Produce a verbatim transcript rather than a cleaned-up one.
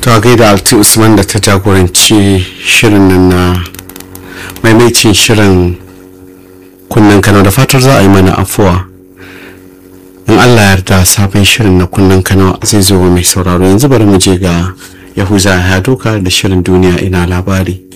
ta gaida Alti Usman da ta jagoranci shirin nan na maimaitin shirin kunnen Kano, da fatar za a yi mana afuwa. In Allah ya yarda sabon shirin na kunnen Kano zai zo mai sauraro. Yanzu bari mu je ga Yahuza ya doka da shirin duniya ina labari.